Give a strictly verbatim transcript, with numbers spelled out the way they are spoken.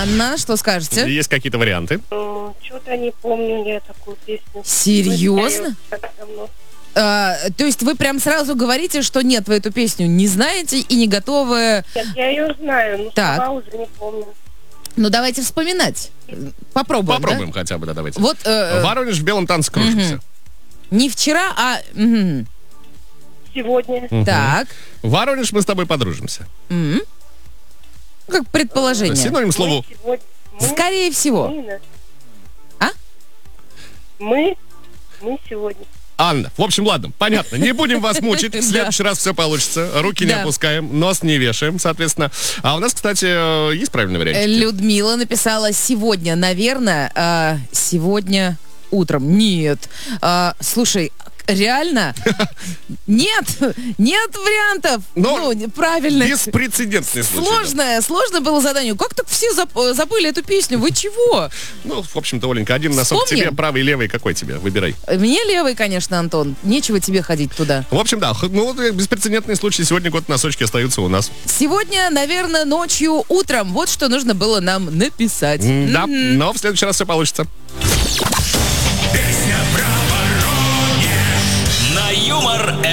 Анна, что скажете? Есть какие-то варианты? Что-то не помню я такую песню. Серьезно? Так давно. А, то есть вы прям сразу говорите, что нет, вы эту песню не знаете и не готовы... Нет, я ее знаю, но Так. слова уже не помню. Ну, давайте вспоминать. Попробуем, Попробуем да? хотя бы, да, давайте. Вот, э, Воронеж в белом танце кружится. не вчера, а... мгм. Сегодня. Мгм. Так. Воронеж, мы с тобой подружимся. М. Как предположение. Синоним слову. Мы сегодня... Мы, Скорее всего. мы, на- А? Мы, мы сегодня. Анна, в общем, ладно, понятно. Не будем вас мучить. В следующий раз все получится. Руки не Да. опускаем, нос не вешаем, соответственно. А у нас, кстати, э, есть правильный вариант? Э, Людмила написала сегодня, наверное, а, сегодня утром. Нет. А, слушай, реально? Нет, нет вариантов. Но Ну, правильно. Беспрецедентный случай. да. Сложное, сложное было задание. Как так все зап- забыли эту песню? Вы чего? Ну, в общем-то, Оленька, один носок Вспомним. тебе, правый, левый, какой тебе? Выбирай. Мне левый, конечно, Антон. Нечего тебе ходить туда. В общем, да, х- ну, вот, э, беспрецедентный случай. Сегодня год носочки остаются у нас. Сегодня, наверное, ночью, утром. Вот что нужно было нам написать. М, Да, Мгм. но в следующий раз все получится.